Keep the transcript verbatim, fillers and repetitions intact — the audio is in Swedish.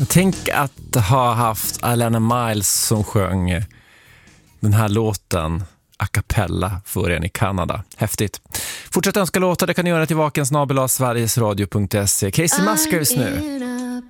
Tänk att ha haft Alana Miles som sjöng den här låten a cappella för en i Kanada. Häftigt. Fortsätt önska låtar, det kan ni göra till vakensnabel-a sverigesradio punkt se. Casey Musgraves nu.